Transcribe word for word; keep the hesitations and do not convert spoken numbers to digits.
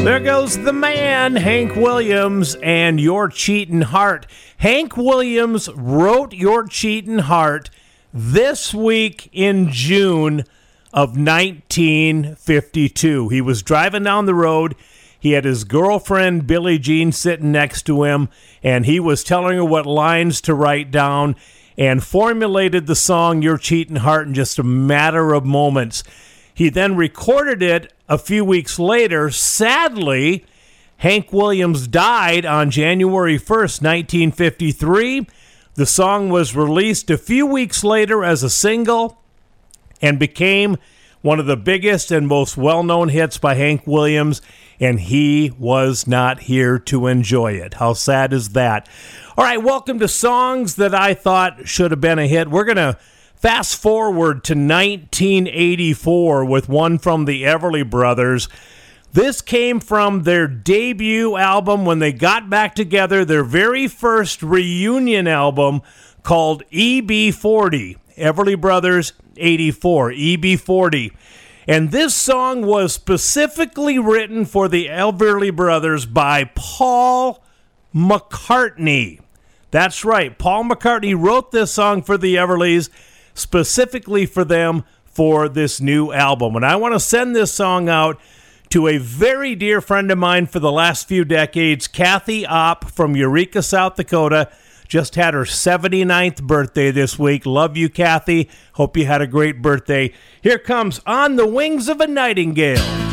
There goes the man, Hank Williams, and Your Cheatin' Heart. Hank Williams wrote Your Cheatin' Heart this week in June of nineteen fifty-two. He was driving down the road. He had his girlfriend, Billie Jean, sitting next to him, and he was telling her what lines to write down and formulated the song Your Cheatin' Heart in just a matter of moments. He then recorded it a few weeks later. Sadly, Hank Williams died on January first, nineteen fifty-three. The song was released a few weeks later as a single and became one of the biggest and most well-known hits by Hank Williams, and he was not here to enjoy it. How sad is that? All right, welcome to Songs That I Thought Should Have Been a Hit. We're going to fast forward to nineteen eighty-four with one from the Everly Brothers. This came from their debut album when they got back together, their very first reunion album called E B forty. Everly Brothers eighty-four, E B forty. And this song was specifically written for the Everly Brothers by Paul McCartney. That's right, Paul McCartney wrote this song for the Everlys, specifically for them for this new album. And I want to send this song out to a very dear friend of mine for the last few decades, Kathy Opp from Eureka, South Dakota. Just had her seventy-ninth birthday this week. Love you, Kathy. Hope you had a great birthday. Here comes On the Wings of a Nightingale.